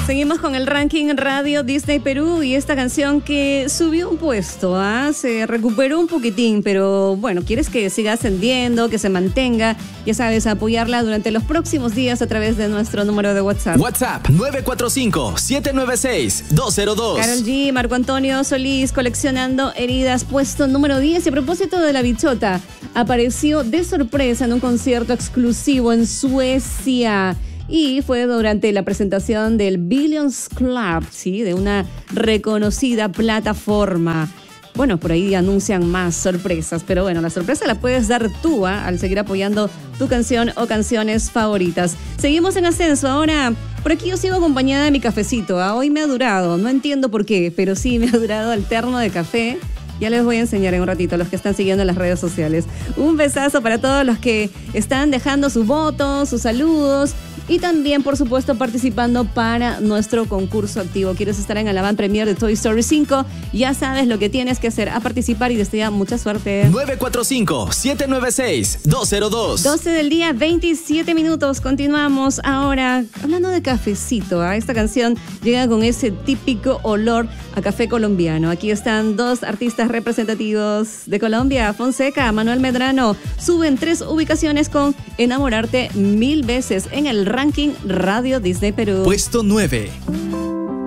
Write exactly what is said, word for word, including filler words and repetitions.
Seguimos con el ranking Radio Disney Perú y esta canción que subió un puesto, ¿ah? Se recuperó un poquitín, pero bueno, quieres que siga ascendiendo, que se mantenga, ya sabes, apoyarla durante los próximos días a través de nuestro número de WhatsApp. WhatsApp nueve cuatro cinco, siete nueve seis, dos cero dos. Karol G, Marco Antonio Solís, Coleccionando Heridas, puesto número diez. Y a propósito de la bichota, apareció de sorpresa en un concierto exclusivo en Suecia. Y fue durante la presentación del Billions Club, ¿sí? De una reconocida plataforma. Bueno, por ahí anuncian más sorpresas, pero bueno, la sorpresa la puedes dar tú, ¿eh? Al seguir apoyando tu canción o canciones favoritas. Seguimos en ascenso. Ahora, por aquí yo sigo acompañada de mi cafecito, ¿eh? Hoy me ha durado, no entiendo por qué, pero sí me ha durado el termo de café. Ya les voy a enseñar en un ratito a los que están siguiendo en las redes sociales. Un besazo para todos los que están dejando su voto, sus saludos y también, por supuesto, participando para nuestro concurso activo. ¿Quieres estar en el avant premier de Toy Story cinco? Ya sabes lo que tienes que hacer, a participar y desde ya mucha suerte. nueve cuatro cinco, siete nueve seis, dos cero dos. doce del día, veintisiete minutos. Continuamos ahora hablando de cafecito, ¿eh? Esta canción llega con ese típico olor a café colombiano. Aquí están dos artistas representativos de Colombia, Fonseca, Manuel Medrano. Suben tres ubicaciones con Enamorarte Mil Veces en el ranking Radio Disney Perú. Puesto nueve.